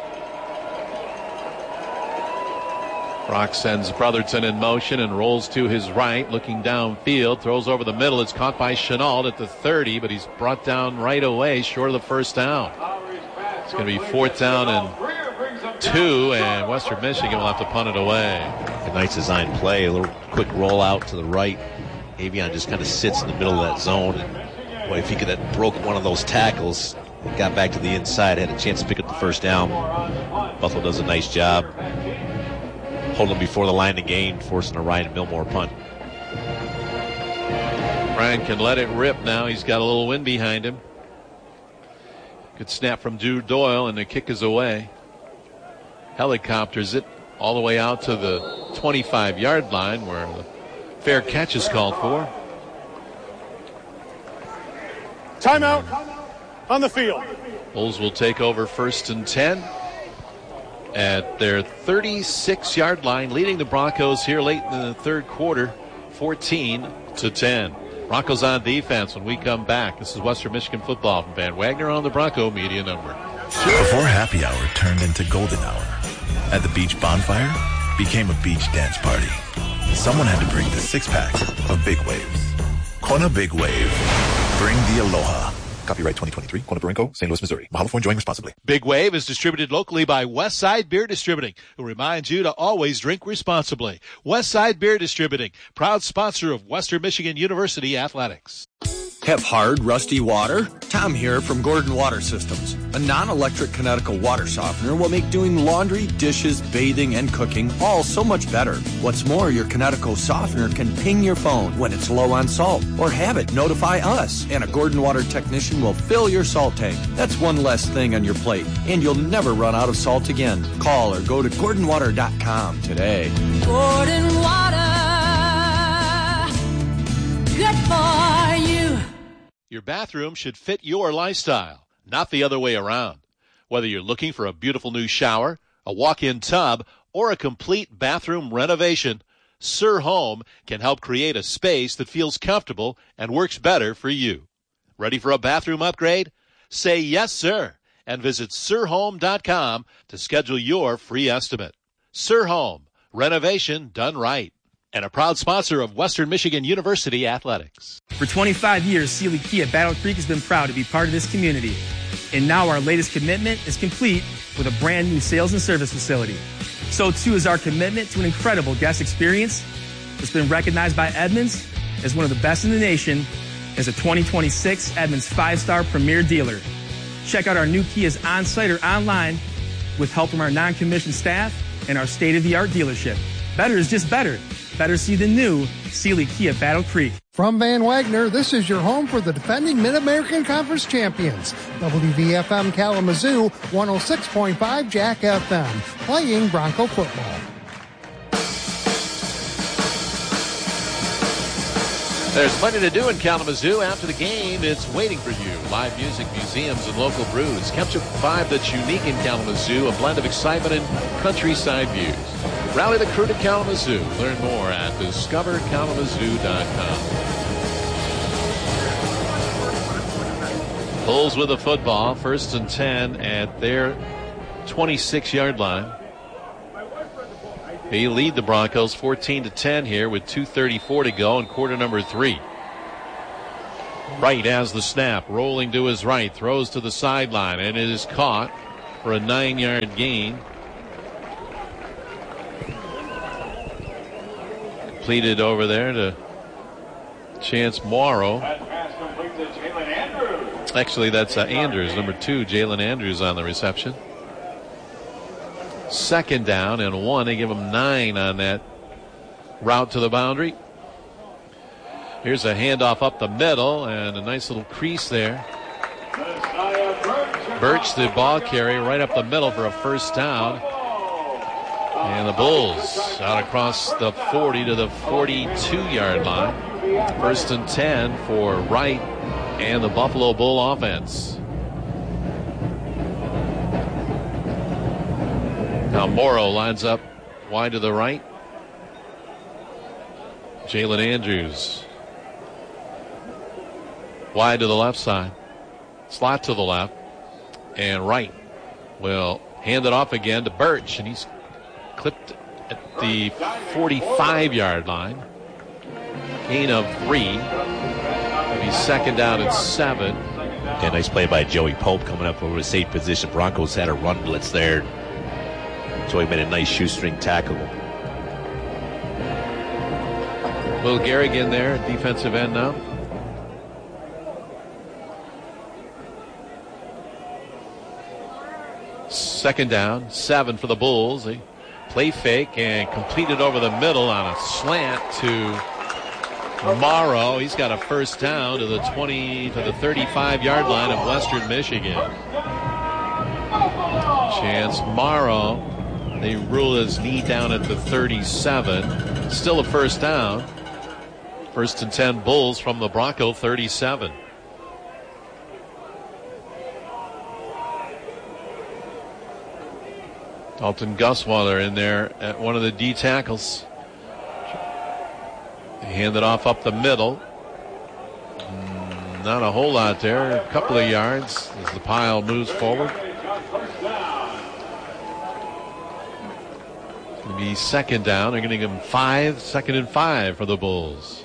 A: Brock sends Brotherton in motion and rolls to his right, looking downfield, throws over the middle. It's caught by Chenault at the thirty, but he's brought down right away, short of the first down. It's going to be fourth down and two, and Western Michigan will have to punt it away.
H: A nice design play, a little quick rollout to the right. Avion just kind of sits in the middle of that zone, and boy, if he could have broken one of those tackles and got back to the inside, had a chance to pick up the first down. Buffalo does a nice job holding before the line of gain, forcing a Ryan Milmore punt.
A: Ryan can let it rip now. He's got a little wind behind him. Good snap from Drew Doyle, and the kick is away. Helicopters it all the way out to the twenty-five-yard line where the fair catch is called for.
I: Timeout on the field.
A: Bulls will take over first and ten at their thirty-six-yard line, leading the Broncos here late in the third quarter, fourteen to ten. Broncos on defense when we come back. This is Western Michigan football from Van Wagner on the Bronco Media Network.
M: Before happy hour turned into golden hour, at the beach bonfire became a beach dance party. Someone had to bring the six-pack of Big Waves. Kona Big Wave. Bring the aloha. Copyright twenty twenty-three, Kona Barinko, Saint Louis, Missouri. Mahalo for enjoying responsibly.
A: Big Wave is distributed locally by Westside Beer Distributing, who reminds you to always drink responsibly. Westside Beer Distributing, proud sponsor of Western Michigan University Athletics.
N: Have hard, rusty water? Tom here from Gordon Water Systems. A non-electric Kinetical water softener will make doing laundry, dishes, bathing, and cooking all so much better. What's more, your Kinetical softener can ping your phone when it's low on salt, or have it notify us, and a Gordon Water technician will fill your salt tank. That's one less thing on your plate, and you'll never run out of salt again. Call or go to gordon water dot com today.
O: Gordon Water, good for you.
A: Your bathroom should fit your lifestyle, not the other way around. Whether you're looking for a beautiful new shower, a walk-in tub, or a complete bathroom renovation, Sir Home can help create a space that feels comfortable and works better for you. Ready for a bathroom upgrade? Say yes, sir, and visit sir home dot com to schedule your free estimate. Sir Home, renovation done right. And a proud sponsor of Western Michigan University Athletics.
L: For twenty-five years, Sealy Kia Battle Creek has been proud to be part of this community. And now our latest commitment is complete with a brand new sales and service facility. So too is our commitment to an incredible guest experience that's been recognized by Edmunds as one of the best in the nation as a twenty twenty-six Edmunds five-star premier dealer. Check out our new Kias on-site or online with help from our non-commissioned staff and our state-of-the-art dealership. Better is just better. Better see the new Sealy Kia Battle Creek.
P: From Van Wagner, this is your home for the defending Mid-American Conference champions. W V F M Kalamazoo, one oh six point five Jack F M, playing Bronco football.
A: There's plenty to do in Kalamazoo. After the game, it's waiting for you. Live music, museums, and local brews. Capture five that's unique in Kalamazoo, a blend of excitement and countryside views. Rally the crew to Kalamazoo. Learn more at discover kalamazoo dot com. Bulls with the football, first and ten at their twenty-six-yard line. They lead the Broncos fourteen to ten here with two thirty-four to go in quarter number three. Wright has the snap, rolling to his right, throws to the sideline, and it is caught for a nine-yard gain. Completed over there to Chance Morrow. Actually, that's uh, Andrews, number two, Jalen Andrews on the reception. Second down and one. They give him nine on that route to the boundary. Here's a handoff up the middle and a nice little crease there. Birch, the ball carrier, right up the middle for a first down. And the Bulls out across the forty to the forty-two-yard line. First and ten for Wright and the Buffalo Bull offense. Now Morrow lines up wide to the right. Jalen Andrews wide to the left side. Slot to the left. And Wright will hand it off again to Birch. And he's clipped at the forty-five-yard line. Gain of three. It'll be second down and seven.
H: Yeah, nice play by Joey Pope coming up over the safe position. Broncos had a run blitz there. Joey made a nice shoestring tackle.
A: Will Garrigan there, defensive end now. Second down, seven for the Bulls. They play fake and completed over the middle on a slant to Morrow. He's got a first down to the twenty to the thirty-five-yard line of Western Michigan. Chance Morrow. They rule his knee down at the thirty-seven. Still a first down. First and ten Bulls from the Bronco thirty-seven. Dalton Guswaller in there at one of the D tackles. They hand it off up the middle. Not a whole lot there. A couple of yards as the pile moves forward. It'll be second down. They're going to give him five. Second and five for the Bulls.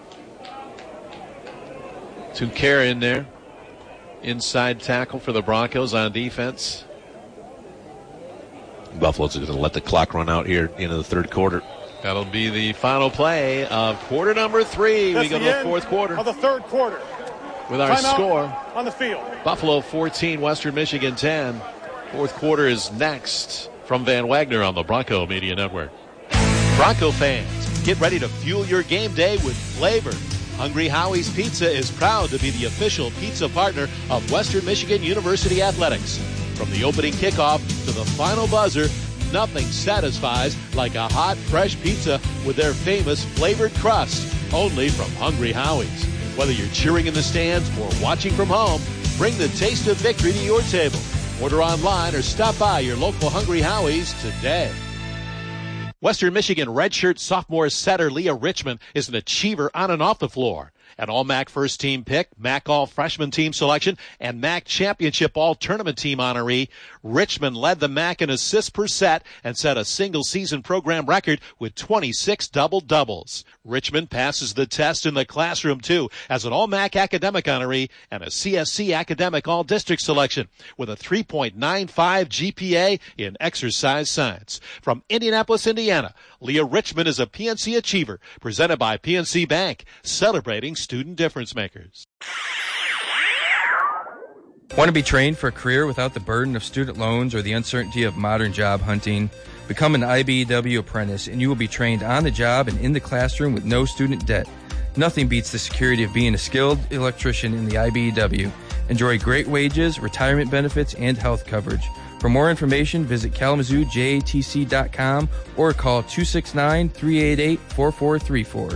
A: Tunkara in there. Inside tackle for the Broncos on defense.
H: Buffalo's going to let the clock run out here into the third quarter.
A: That'll be the final play of quarter number three.
I: That's
A: we go
I: the
A: to the
I: end
A: fourth quarter.
I: Of the third quarter.
A: With our
I: Timeout
A: score,
I: on the field.
A: Buffalo fourteen, Western Michigan ten. Fourth quarter is next from Van Wagner on the Bronco Media Network.
Q: Bronco fans, get ready to fuel your game day with flavor. Hungry Howie's Pizza is proud to be the official pizza partner of Western Michigan University Athletics. From the opening kickoff to the final buzzer, nothing satisfies like a hot, fresh pizza with their famous flavored crust, only from Hungry Howie's. Whether you're cheering in the stands or watching from home, bring the taste of victory to your table. Order online or stop by your local Hungry Howie's today. Western Michigan redshirt sophomore setter Leah Richmond is an achiever on and off the floor. An All-M A C first team pick, M A C All-Freshman team selection, and M A C Championship All-Tournament team honoree, Richmond led the M A C in assists per set and set a single-season program record with twenty-six double-doubles. Richmond passes the test in the classroom, too, as an All-M A C academic honoree and a C S C academic All-District selection with a three point nine five G P A in exercise science. From Indianapolis, Indiana, Leah Richmond is a P N C achiever, presented by P N C Bank, celebrating student difference makers.
R: Want to be trained for a career without the burden of student loans or the uncertainty of modern job hunting? Become an I B E W apprentice and you will be trained on the job and in the classroom with no student debt. Nothing beats the security of being a skilled electrician in the I B E W. Enjoy great wages, retirement benefits, and health coverage. For more information, visit Kalamazoo J A T C dot com or call two six nine, three eight eight, four four three four.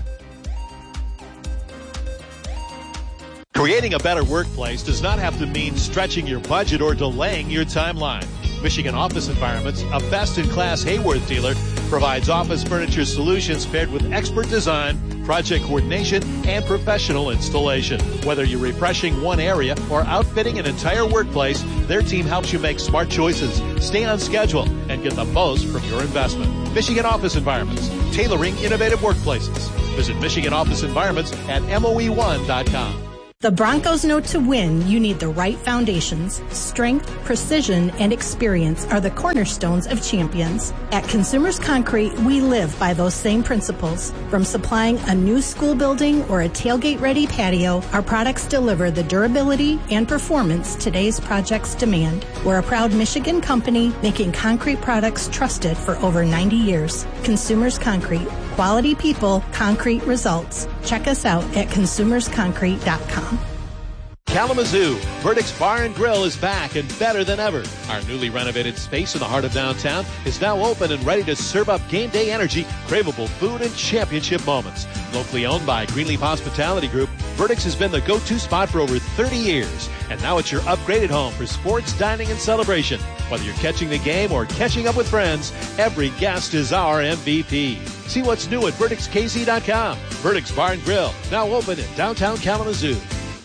Q: Creating a better workplace does not have to mean stretching your budget or delaying your timeline. Michigan Office Environments, a best-in-class Hayworth dealer, provides office furniture solutions paired with expert design, project coordination, and professional installation. Whether you're refreshing one area or outfitting an entire workplace, their team helps you make smart choices, stay on schedule, and get the most from your investment. Michigan Office Environments, tailoring innovative workplaces. Visit Michigan Office Environments at M O E one dot com.
S: The Broncos know to win, you need the right foundations. Strength, precision, and experience are the cornerstones of champions. At Consumers Concrete, we live by those same principles. From supplying a new school building or a tailgate-ready patio, our products deliver the durability and performance today's projects demand. We're a proud Michigan company making concrete products trusted for over ninety years. Consumers Concrete. Quality people, concrete results. Check us out at consumers concrete dot com.
Q: Kalamazoo, Verdict's Bar and Grill is back and better than ever. Our newly renovated space in the heart of downtown is now open and ready to serve up game day energy, craveable food, and championship moments. Locally owned by Greenleaf Hospitality Group, Verdict's has been the go-to spot for over thirty years. And now it's your upgraded home for sports, dining, and celebration. Whether you're catching the game or catching up with friends, every guest is our M V P. See what's new at verdicts k c dot com. Verdict's Bar and Grill, now open in downtown Kalamazoo.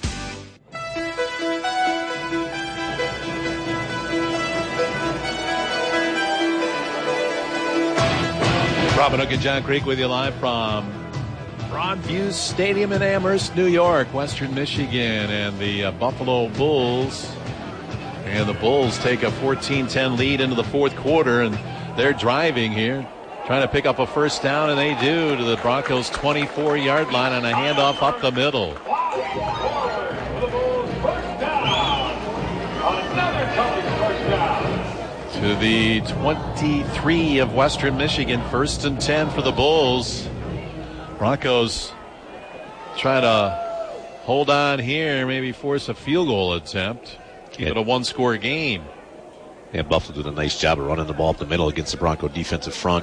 Q: Robin Hook and John Creek with you live from Broadview Stadium in Amherst, New York, Western Michigan, and the uh, Buffalo Bulls. And the Bulls take a fourteen ten lead into the fourth quarter, and they're driving here, trying to pick up a first down, and they do to the Broncos' twenty-four yard line on a handoff up the middle. To the twenty-three of Western Michigan, first and ten for the Bulls. Broncos try to hold on here, maybe force a field goal attempt. Keep yeah. it a one-score game.
H: Yeah, Buffalo did a nice job of running the ball up the middle against the Bronco defensive front.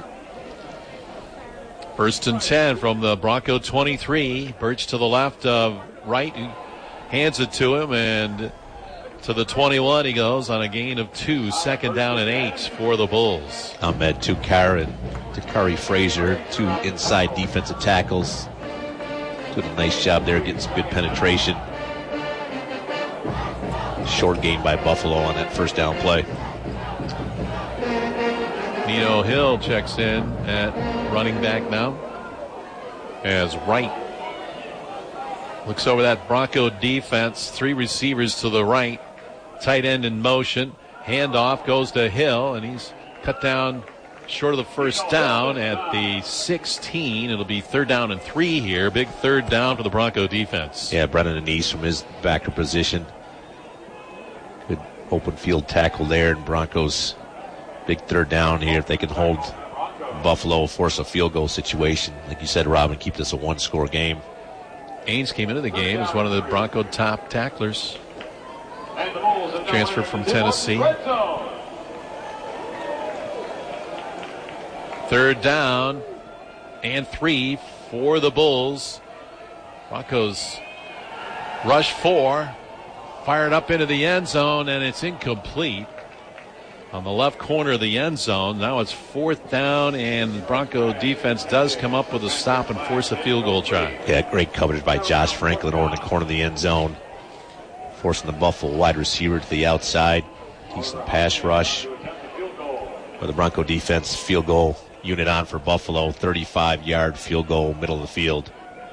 A: First and ten from the Bronco twenty-three. Birch to the left of Wright, who hands it to him, and to the twenty-one he goes on a gain of two. Second down and eight for the Bulls.
H: Ahmed Tukar and Takari Frazier, two inside defensive tackles. Did a nice job there getting some good penetration. Short gain by Buffalo on that first down play.
A: Nino Hill checks in at running back now as Wright looks over that Bronco defense. Three receivers to the right. Tight end in motion. Handoff goes to Hill, and he's cut down short of the first down at the sixteen. It'll be third down and three here. Big third down for the Bronco defense.
H: Yeah, Brennan Anise from his backer position. Good open field tackle there, and Broncos big third down here. If they can hold Buffalo, force a field goal situation. Like you said, Robin, keep this a one-score game.
A: Ains came into the game as one of the Bronco top tacklers. Transferred from Tennessee. Third down and three for the Bulls. Broncos rush four. Fired up into the end zone, and it's incomplete. On the left corner of the end zone. Now it's fourth down, and the Bronco defense does come up with a stop and force a field goal try.
H: Yeah, great coverage by Josh Franklin over in the corner of the end zone. Forcing the Buffalo wide receiver to the outside. Decent pass rush. For the Bronco defense, field goal unit on for Buffalo. thirty-five yard field goal, middle of the field.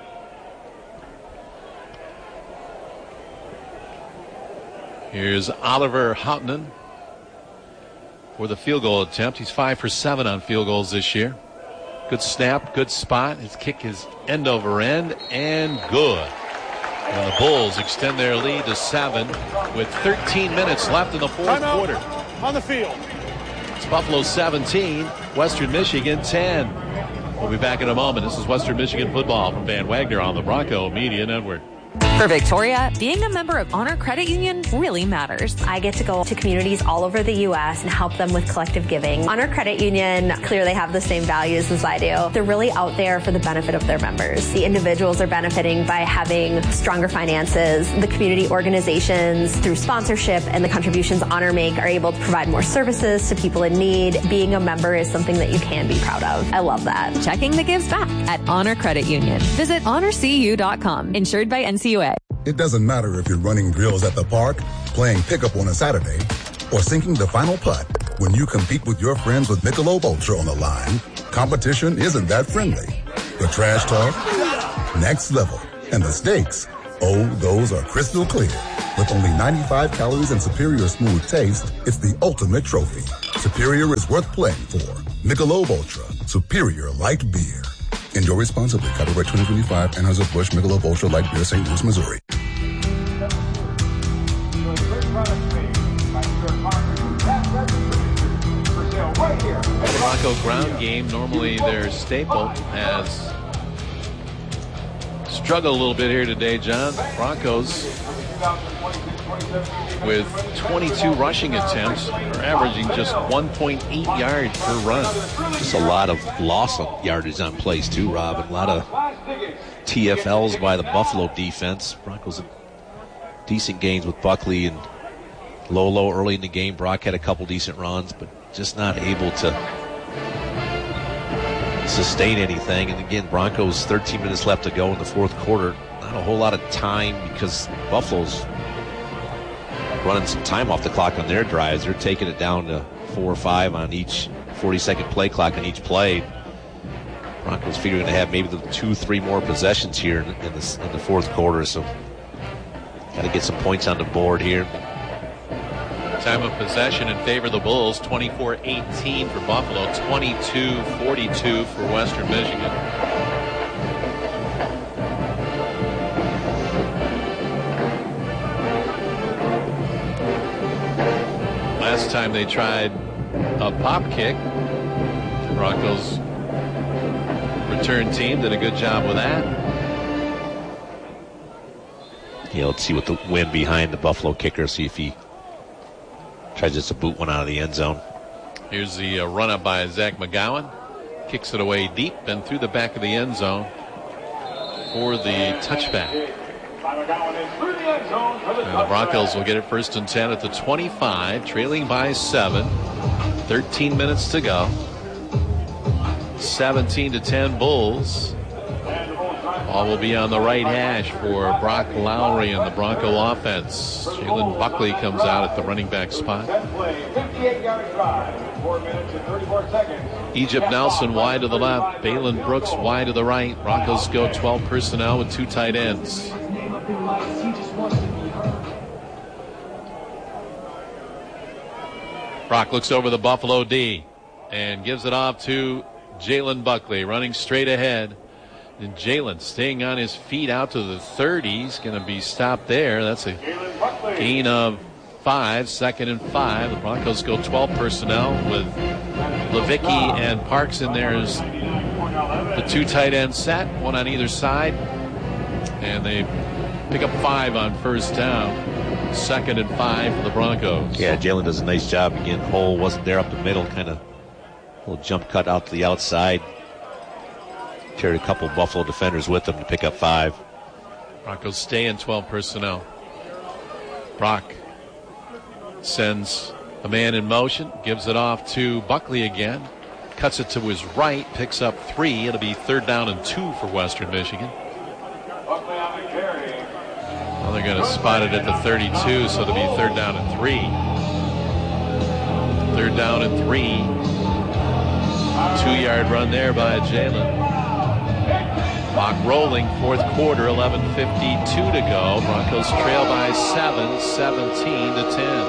A: Here's Oliver Houtman for the field goal attempt. He's five for seven on field goals this year. Good snap, good spot. His kick is end over end and good. And the Bulls extend their lead to seven with thirteen minutes left in the fourth
I: Timeout
A: quarter.
I: On the field.
A: It's Buffalo seventeen, Western Michigan ten. We'll be back in a moment. This is Western Michigan football from Van Wagner on the Bronco Media Network.
J: For Victoria, being a member of Honor Credit Union really matters.
K: I get to go to communities all over the U S and help them with collective giving. Honor Credit Union clearly have the same values as I do. They're really out there for the benefit of their members. The individuals are benefiting by having stronger finances. The community organizations, through sponsorship and the contributions Honor make, are able to provide more services to people in need. Being a member is something that you can be proud of. I love that.
J: Checking the gives back at Honor Credit Union. Visit honor c u dot com. Insured by N C U A.
T: It doesn't matter if you're running drills at the park, playing pickup on a Saturday, or sinking the final putt. When you compete with your friends with Michelob Ultra on the line, competition isn't that friendly. The trash talk, next level. And the stakes, oh, those are crystal clear. With only ninety-five calories and superior smooth taste, it's the ultimate trophy. Superior is worth playing for. Michelob Ultra, superior light beer. Enjoy responsibly. Copyright twenty twenty-five, Anheuser-Busch Michelob Ultra Light Beer, Saint Louis, Missouri.
A: The Bronco ground game, normally their staple, has struggled a little bit here today, John. Broncos, with twenty-two rushing attempts, are averaging just one point eight yards per run.
H: Just a lot of loss of yardage on plays too, Rob, and a lot of T F Ls by the Buffalo defense. Broncos have decent gains with Buckley and Lolo early in the game. Brock had a couple decent runs, but just not able to sustain anything. And again, Broncos, thirteen minutes left to go in the fourth quarter. Not a whole lot of time because Buffalo's running some time off the clock on their drives. They're taking it down to four or five on each forty-second play clock on each play. Broncos figuring to have maybe the two, three more possessions here in, in, the, in the fourth quarter. So got to get some points on the board here.
A: Time of possession in favor of the Bulls, twenty-four eighteen for Buffalo, twenty-two forty-two for Western Michigan. Last time they tried a pop kick, the Broncos return team did a good job with that.
H: Yeah, let's see what the wind behind the Buffalo kicker, see if he tries just to boot one out of the end zone.
A: Here's the uh, run up by Zach McGowan. Kicks it away deep and through the back of the end zone for the touchback. And the Broncos will get it first and ten at the twenty-five, trailing by seven. thirteen minutes to go. seventeen to ten Bulls. Ball will be on the right hash for Brock Lowry and the Bronco offense. Jalen Buckley comes out at the running back spot. Egypt Nelson wide to the left. Balin Brooks wide to the right. Broncos go twelve personnel with two tight ends. Brock looks over the Buffalo D and gives it off to Jalen Buckley, running straight ahead. And Jalen staying on his feet out to the thirty. He's going to be stopped there. That's a gain of five, second and five. The Broncos go twelve personnel with Levicki and Parks in there as the two tight end set, one on either side. And they pick up five on first down. Second and five for the Broncos.
H: Yeah, Jalen does a nice job. Again, Hole wasn't there up the middle, kind of little jump cut out to the outside. Carried a couple Buffalo defenders with them to pick up five.
A: Broncos stay in twelve personnel. Brock sends a man in motion, gives it off to Buckley again, cuts it to his right, picks up three. It'll be third down and two for Western Michigan. Well, they're going to spot it at the thirty-two, so it'll be third down and three. Third down and three. Two-yard run there by Jalen. Clock rolling, fourth quarter, eleven fifty-two to go. Broncos trail by seven, seventeen to ten.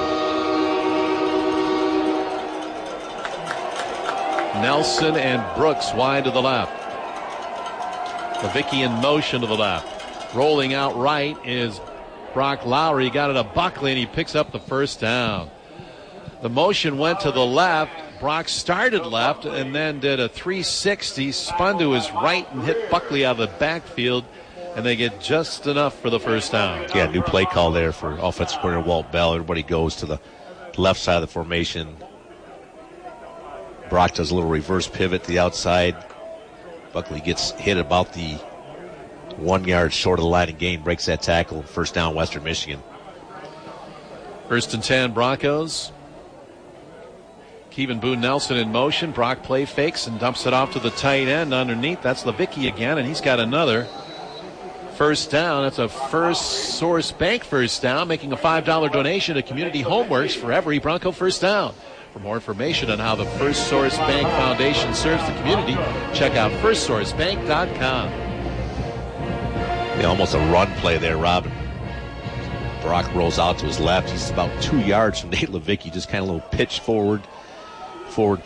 A: Nelson and Brooks wide to the left. Levicki in motion to the left. Rolling out right is Brock Lowry. Got it to Buckley, and he picks up the first down. The motion went to the left. Brock started left and then did a three sixty, spun to his right and hit Buckley out of the backfield and they get just enough for the first down.
H: Yeah, new play call there for offensive coordinator Walt Bell. Everybody goes to the left side of the formation. Brock does a little reverse pivot to the outside. Buckley gets hit about the one yard short of the line and gain, breaks that tackle. First down, Western Michigan.
A: First and ten, Broncos. Kevin Boone Nelson in motion. Brock play fakes and dumps it off to the tight end underneath. That's Levicki again, and he's got another first down. That's a First Source Bank first down, making a five dollar donation to Community Homeworks for every Bronco first down. For more information on how the First Source Bank Foundation serves the community, check out first source bank dot com.
H: Yeah, almost a run play there, Robin. Brock rolls out to his left. He's about two yards from Nate Levicki, just kind of a little pitch forward. Forward